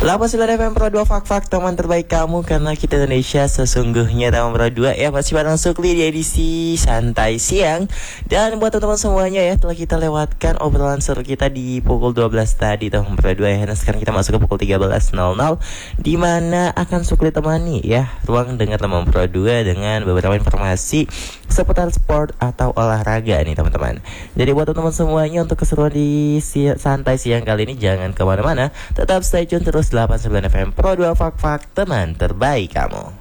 89 FM Pro 2 Fak teman terbaik kamu, karena kita Indonesia sesungguhnya teman Pro 2 ya. Masih bareng Sukli di edisi Santai Siang. Dan buat teman-teman semuanya ya, telah kita lewatkan obrolan seru kita di pukul 12 tadi teman Pro 2 ya. Nah sekarang kita masuk ke pukul 13.00, dimana akan Sukli temani ya ruang dengar teman Pro 2 dengan beberapa informasi seputar sport atau olahraga nih teman-teman. Jadi buat teman-teman semuanya, untuk keseruan di Santai Siang kali ini jangan kemana-mana, tetap stay tune terus 89 FM Pro 2 Fak teman terbaik kamu.